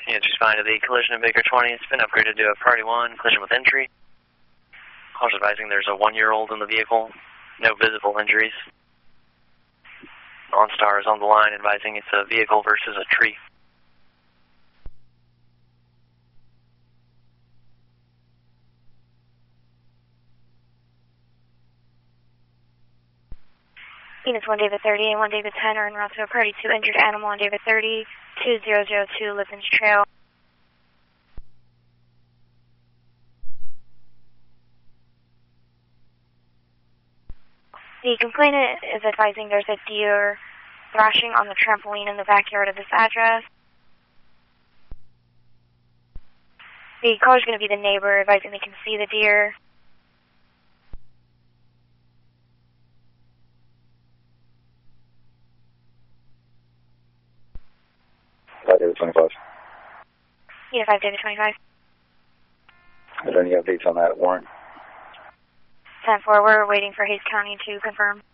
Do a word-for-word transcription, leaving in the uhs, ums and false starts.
Units responding to the collision in Baker twenty. It's been upgraded to a Priority one, collision with entry. Calls advising there's a one-year-old in the vehicle. No visible injuries. OnStar is on the line advising it's a vehicle versus a tree. Units one David thirty and one David ten are en route to a Priority two injured animal on David thirty, two zero zero two Lippens Trail. The complainant is advising there's a deer thrashing on the trampoline in the backyard of this address. The caller is going to be the neighbor advising they can see the deer. five David twenty-five. Unit five David twenty-five. Are there any updates on that warrant? ten four, we're waiting for Hays County to confirm.